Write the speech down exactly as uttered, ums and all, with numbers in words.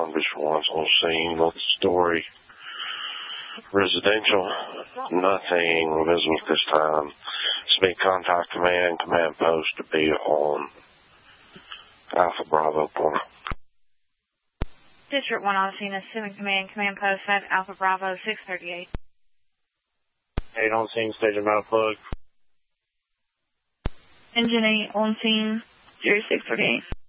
one, Visual one's on scene. What's the story? Residential, nothing visible at this time. Speed contact command, command post to be on Alpha Bravo corner. District one on scene, assuming command, command post at Alpha Bravo six thirty-eight. eight on scene, station battle plug. Engine eight on scene, zero six thirty-eight.